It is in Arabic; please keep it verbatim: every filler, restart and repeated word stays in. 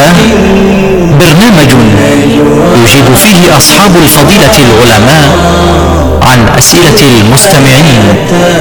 الله برنامج يجيب فيه أصحاب الفضيلة العلماء عن أسئلة المستمعين